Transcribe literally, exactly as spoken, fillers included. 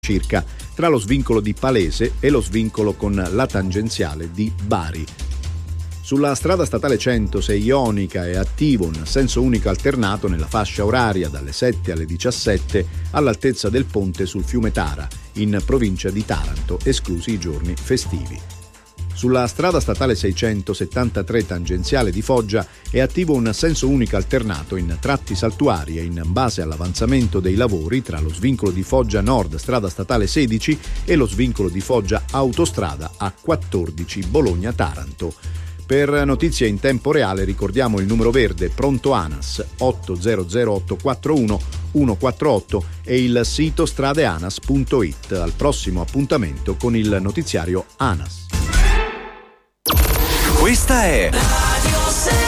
circa tra lo svincolo di Palese e lo svincolo con la tangenziale di Bari. Sulla strada statale centosei Ionica è attivo un senso unico alternato nella fascia oraria dalle sette alle diciassette all'altezza del ponte sul fiume Tara, in provincia di Taranto, esclusi i giorni festivi. Sulla strada statale seicentosettantatré tangenziale di Foggia è attivo un senso unico alternato in tratti saltuari e in base all'avanzamento dei lavori tra lo svincolo di Foggia Nord strada statale sedici e lo svincolo di Foggia autostrada A quattordici Bologna-Taranto. Per notizie in tempo reale ricordiamo il numero verde pronto ANAS otto zero zero otto quattro uno uno quattro otto e il sito stradeanas punto it. Al prossimo appuntamento con il notiziario ANAS. Questa è Radio